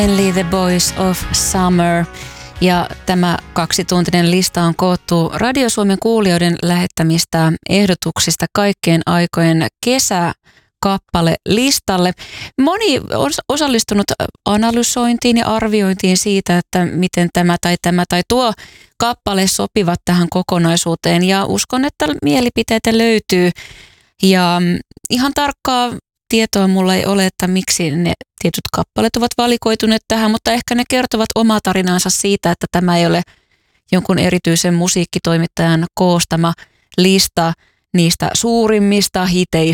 Only the Boys of Summer. Ja tämä 2-tuntinen lista on koottu Radio Suomen kuulijoiden lähettämistä ehdotuksista kaikkien aikojen kesäkappale listalle. Moni on osallistunut analysointiin ja arviointiin siitä, että miten tämä tai tuo kappale sopivat tähän kokonaisuuteen. Ja uskon, että mielipiteitä löytyy. Ja ihan tarkkaa tietoa mulla ei ole, että miksi ne tietyt kappaleet ovat valikoituneet tähän, mutta ehkä ne kertovat omaa tarinaansa siitä, että tämä ei ole jonkun erityisen musiikkitoimittajan koostama lista niistä suurimmista hiteistä